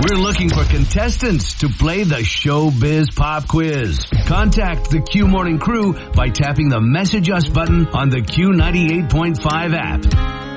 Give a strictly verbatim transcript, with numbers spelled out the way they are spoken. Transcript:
We're looking for contestants to play the Showbiz Pop Quiz. Contact the Q Morning Crew by tapping the Message Us button on the Q ninety-eight point five app.